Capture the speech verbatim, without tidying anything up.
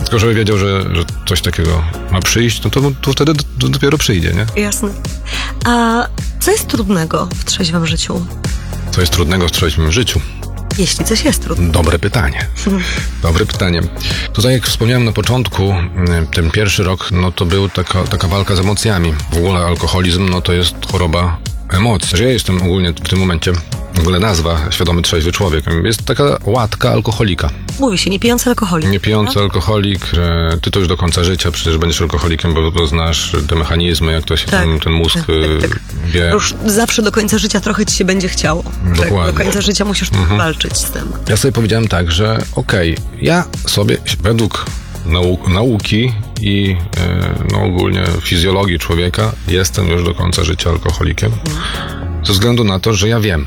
Tylko żeby wiedział, że, że coś takiego ma przyjść, no to, to wtedy d- dopiero przyjdzie, nie? Jasne. A co jest trudnego w trzeźwym życiu? Co jest trudnego w trzeźwym życiu? Jeśli coś jest trudne. Dobre pytanie. Dobre pytanie. Tutaj, jak wspomniałem na początku, ten pierwszy rok, no to był taka, taka walka z emocjami. W ogóle alkoholizm, no to jest choroba emocji. Że ja jestem ogólnie w tym momencie, w ogóle nazwa świadomy trzeźwy człowiek, jest taka łatka alkoholika. Mówi się, nie pijący alkoholik. Nie pijący alkoholik, że ty to już do końca życia przecież będziesz alkoholikiem, bo, bo znasz te mechanizmy, jak to się Tak, ten, ten mózg tak, tak, tak. wie. Już zawsze do końca życia trochę ci się będzie chciało. Dokładnie. Tak, do końca życia musisz mhm. walczyć z tym. Ja sobie powiedziałem tak, że okej, okay, ja sobie według nau- nauki i e, no ogólnie fizjologii człowieka jestem już do końca życia alkoholikiem. Ze względu na to, że ja wiem,